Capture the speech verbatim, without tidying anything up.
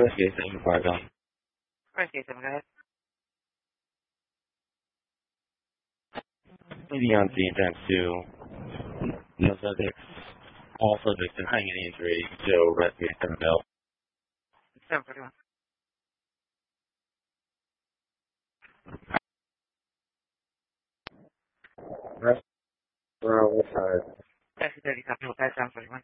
Rescue seven five one. Rescue seven, go ahead. Leading on scene times two. No subjects. All subjects denying any injury. Joe, rescue seven Bell. seven forty-one. Rescue, we're on which side? Rescue thirty, copy, hold that seven forty-one.